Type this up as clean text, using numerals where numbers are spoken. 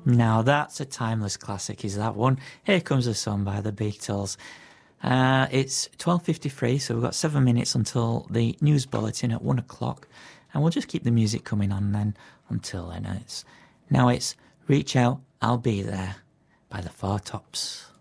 Now that's a timeless classic, is that one? Here Comes the Sun by the Beatles. It's 12:53, so we've got 7 minutes until the news bulletin at 1 o'clock, and we'll just keep the music coming on then until then. Now it's Reach Out, I'll Be There by the Four Tops.